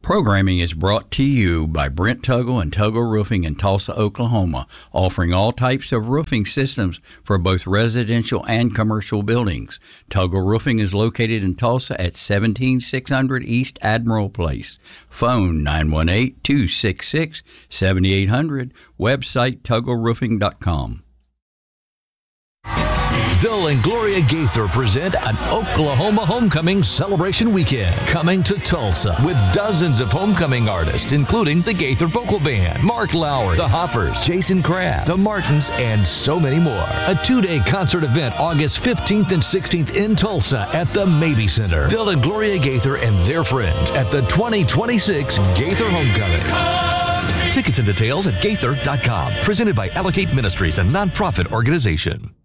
Programming is brought to you by Brent Tuggle and Tuggle Roofing in Tulsa, Oklahoma, offering all types of roofing systems for both residential and commercial buildings. Tuggle Roofing is located in Tulsa at 17600 East Admiral Place. Phone 918-266-7800. Website TuggleRoofing.com. Bill and Gloria Gaither present an Oklahoma Homecoming Celebration Weekend coming to Tulsa with dozens of homecoming artists, including the Gaither Vocal Band, Mark Lowry, the Hoppers, Jason Craft, the Martins, and so many more. A 2-day concert event August 15th and 16th in Tulsa at the Mabee Center. Bill and Gloria Gaither and their friends at the 2026 Gaither Homecoming. Tickets and details at gaither.com. Presented by Allocate Ministries, a nonprofit organization.